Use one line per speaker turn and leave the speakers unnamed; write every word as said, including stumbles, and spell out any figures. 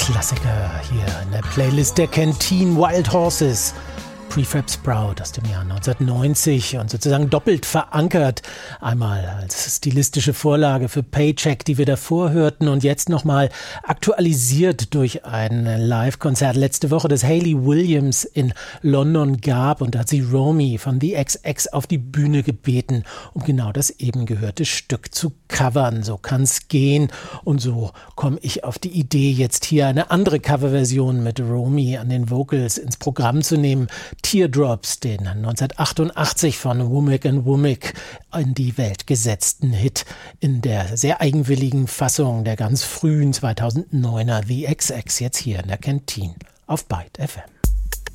Klassiker hier in der Playlist der Canteen. Wild Horses, Prefab Sprout aus dem Jahr neunzehnhundertneunzig und sozusagen doppelt verankert. Einmal als stilistische Vorlage für Paycheck, die wir davor hörten, und jetzt nochmal aktualisiert durch ein Live-Konzert letzte Woche, das Hayley Williams in London gab. Und da hat sie Romy von The X X auf die Bühne gebeten, um genau das eben gehörte Stück zu covern. So kann's gehen. Und so komme ich auf die Idee, jetzt hier eine andere Coverversion mit Romy an den Vocals ins Programm zu nehmen. Teardrops, den neunzehnhundertachtundachtzig von Womack and Womack in die Welt gesetzten Hit in der sehr eigenwilligen Fassung der ganz frühen zweitausenddneuner The X X, jetzt hier in der Canteen auf Byte F M.